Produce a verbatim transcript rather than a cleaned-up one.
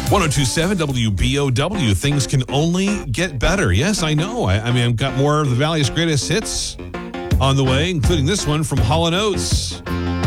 ten twenty-seven W B O W. Things can only get better. Yes, I know. I, I mean, I've got more of the Valley's greatest hits on the way, including this one from Hall and Oates.